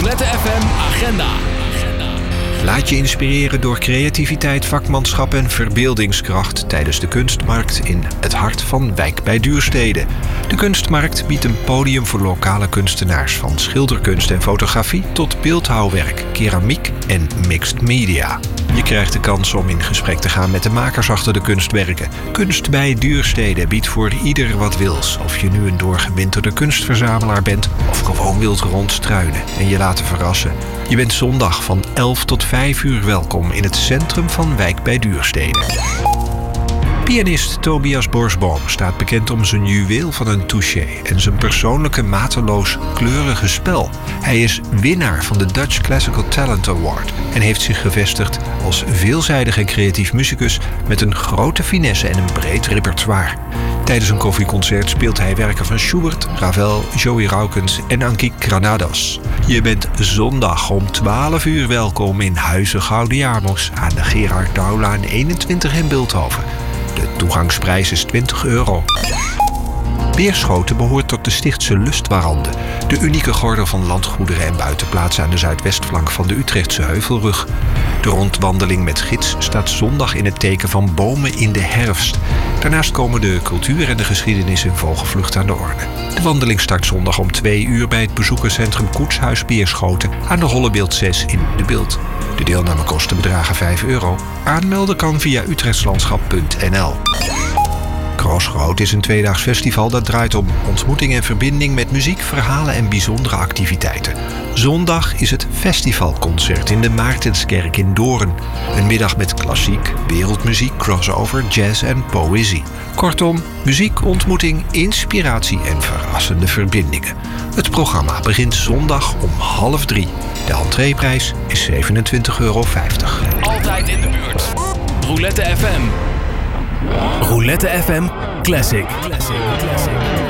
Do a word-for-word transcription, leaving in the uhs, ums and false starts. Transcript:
Roulette F M Agenda. Laat je inspireren door creativiteit, vakmanschap en verbeeldingskracht tijdens de kunstmarkt in het hart van Wijk bij Duurstede. De kunstmarkt biedt een podium voor lokale kunstenaars, van schilderkunst en fotografie tot beeldhouwwerk, keramiek en mixed media. Je krijgt de kans om in gesprek te gaan met de makers achter de kunstwerken. Kunst bij Duurstede biedt voor ieder wat wils. Of je nu een doorgewinterde kunstverzamelaar bent of gewoon wilt rondstruinen en je laten verrassen. Je bent zondag van elf tot vijf uur welkom in het centrum van Wijk bij Duurstede. Pianist Tobias Borsboom staat bekend om zijn juweel van een touché en zijn persoonlijke mateloos kleurige spel. Hij is winnaar van de Dutch Classical Talent Award en heeft zich gevestigd als veelzijdig en creatief muzikus met een grote finesse en een breed repertoire. Tijdens een koffieconcert speelt hij werken van Schubert, Ravel, Joey Raukens en Ankie Granados. Je bent zondag om twaalf uur welkom in Huize Gaudiamos aan de Gerard Douwlaan eenentwintig in Bilthoven. De toegangsprijs is twintig euro. Beerschoten behoort tot de Stichtse Lustwarande, de unieke gordel van landgoederen en buitenplaatsen aan de zuidwestflank van de Utrechtse Heuvelrug. De rondwandeling met gids staat zondag in het teken van bomen in de herfst. Daarnaast komen de cultuur en de geschiedenis in vogelvlucht aan de orde. De wandeling start zondag om twee uur bij het bezoekerscentrum Koetshuis Beerschoten aan de Hollebeeld zes in De Bilt. De deelnamekosten bedragen vijf euro. Aanmelden kan via utrechtslandschap punt n l. Crossroad is een tweedaags festival dat draait om ontmoeting en verbinding met muziek, verhalen en bijzondere activiteiten. Zondag is het festivalconcert in de Maartenskerk in Doorn. Een middag met klassiek, wereldmuziek, crossover, jazz en poëzie. Kortom, muziek, ontmoeting, inspiratie en verrassende verbindingen. Het programma begint zondag om half drie. De entreeprijs is zevenentwintig euro vijftig. Altijd in de buurt. Roulette F M. Roulette F M Classic. Classic. Classic.